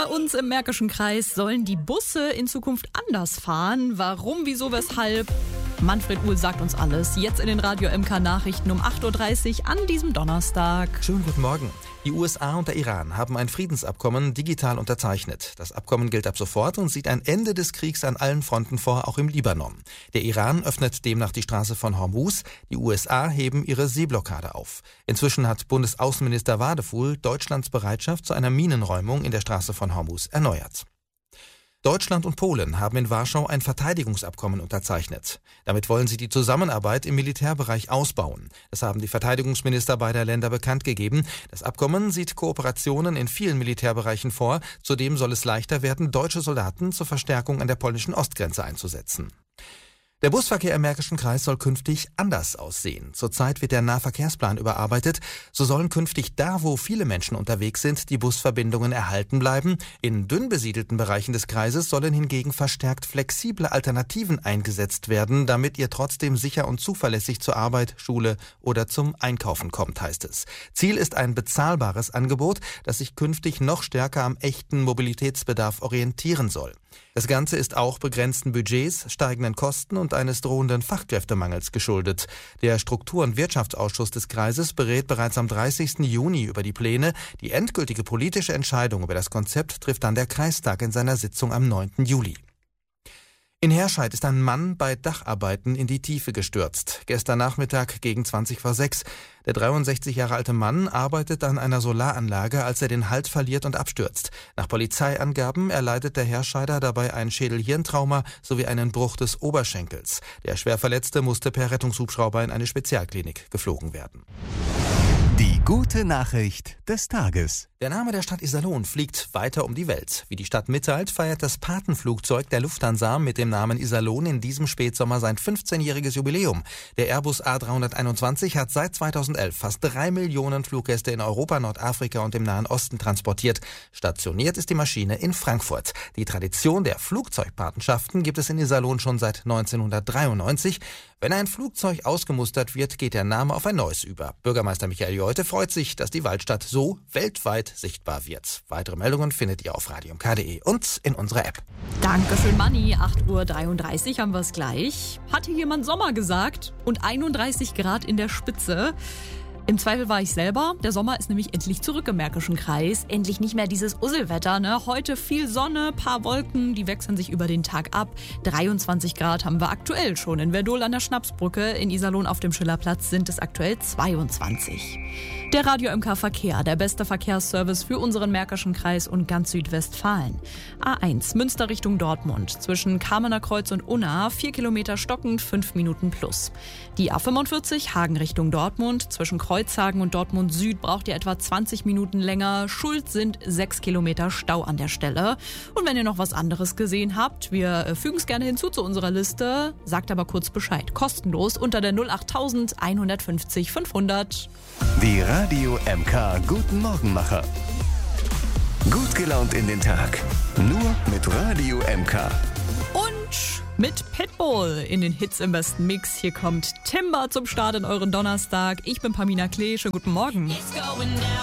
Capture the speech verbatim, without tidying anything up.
Bei uns im Märkischen Kreis sollen die Busse in Zukunft anders fahren. Warum, wieso, weshalb? Manfred Uhl sagt uns alles. Jetzt in den Radio M K Nachrichten um acht Uhr dreißig an diesem Donnerstag. Schönen guten Morgen. Die U S A und der Iran haben ein Friedensabkommen digital unterzeichnet. Das Abkommen gilt ab sofort und sieht ein Ende des Kriegs an allen Fronten vor, auch im Libanon. Der Iran öffnet demnach die Straße von Hormuz. Die U S A heben ihre Seeblockade auf. Inzwischen hat Bundesaußenminister Wadefuhl Deutschlands Bereitschaft zu einer Minenräumung in der Straße von Hormuz erneuert. Deutschland und Polen haben in Warschau ein Verteidigungsabkommen unterzeichnet. Damit wollen sie die Zusammenarbeit im Militärbereich ausbauen. Das haben die Verteidigungsminister beider Länder bekannt gegeben. Das Abkommen sieht Kooperationen in vielen Militärbereichen vor. Zudem soll es leichter werden, deutsche Soldaten zur Verstärkung an der polnischen Ostgrenze einzusetzen. Der Busverkehr im Märkischen Kreis soll künftig anders aussehen. Zurzeit wird der Nahverkehrsplan überarbeitet. So sollen künftig da, wo viele Menschen unterwegs sind, die Busverbindungen erhalten bleiben. In dünn besiedelten Bereichen des Kreises sollen hingegen verstärkt flexible Alternativen eingesetzt werden, damit ihr trotzdem sicher und zuverlässig zur Arbeit, Schule oder zum Einkaufen kommt, heißt es. Ziel ist ein bezahlbares Angebot, das sich künftig noch stärker am echten Mobilitätsbedarf orientieren soll. Das Ganze ist auch begrenzten Budgets, steigenden Kosten und eines drohenden Fachkräftemangels geschuldet. Der Struktur- und Wirtschaftsausschuss des Kreises berät bereits am dreißigsten Juni über die Pläne. Die endgültige politische Entscheidung über das Konzept trifft dann der Kreistag in seiner Sitzung am neunten Juli. In Herscheid ist ein Mann bei Dacharbeiten in die Tiefe gestürzt. Gestern Nachmittag gegen zwanzig vor sechs. Der dreiundsechzig Jahre alte Mann arbeitet an einer Solaranlage, als er den Halt verliert und abstürzt. Nach Polizeiangaben erleidet der Herscheider dabei ein Schädel-Hirntrauma sowie einen Bruch des Oberschenkels. Der Schwerverletzte musste per Rettungshubschrauber in eine Spezialklinik geflogen werden. Die gute Nachricht des Tages. Der Name der Stadt Iserlohn fliegt weiter um die Welt. Wie die Stadt mitteilt, feiert das Patenflugzeug der Lufthansa mit dem Namen Iserlohn in diesem Spätsommer sein fünfzehnjähriges Jubiläum. Der Airbus A dreihunderteinundzwanzig hat seit zweitausendelf fast drei Millionen Fluggäste in Europa, Nordafrika und dem Nahen Osten transportiert. Stationiert ist die Maschine in Frankfurt. Die Tradition der Flugzeugpatenschaften gibt es in Iserlohn schon seit neunzehnhundertdreiundneunzig. Wenn ein Flugzeug ausgemustert wird, geht der Name auf ein neues über. Bürgermeister Michael Jolte freut sich, dass die Waldstadt so weltweit sichtbar wird. Weitere Meldungen findet ihr auf radio m k punkt de und in unserer App. Dankeschön, Manni. acht Uhr dreiunddreißig haben wir es gleich. Hatte jemand Sommer gesagt? Und einunddreißig Grad in der Spitze. Im Zweifel war ich selber. Der Sommer ist nämlich endlich zurück im Märkischen Kreis. Endlich nicht mehr dieses Usselwetter, ne? Heute viel Sonne, paar Wolken, die wechseln sich über den Tag ab. dreiundzwanzig Grad haben wir aktuell schon. In Verdol an der Schnapsbrücke, in Iserlohn auf dem Schillerplatz sind es aktuell zweiundzwanzig. Der Radio M K Verkehr, der beste Verkehrsservice für unseren Märkischen Kreis und ganz Südwestfalen. A eins, Münster Richtung Dortmund, zwischen Kamener Kreuz und Unna, vier Kilometer stockend, fünf Minuten plus. Die A fünfundvierzig, Hagen Richtung Dortmund, zwischen Kreuzhagen und Dortmund Süd braucht ihr etwa zwanzig Minuten länger. Schuld sind sechs Kilometer Stau an der Stelle. Und wenn ihr noch was anderes gesehen habt, wir fügen es gerne hinzu zu unserer Liste, sagt aber kurz Bescheid. Kostenlos unter der null acht eins fünf null fünfhundert. Die Radio M K Guten Morgenmacher. Gut gelaunt in den Tag. Nur mit Radio M K. Und mit Pitbull in den Hits im besten Mix. Hier kommt Timber zum Start in euren Donnerstag. Ich bin Pamina Klee. Schönen guten Morgen.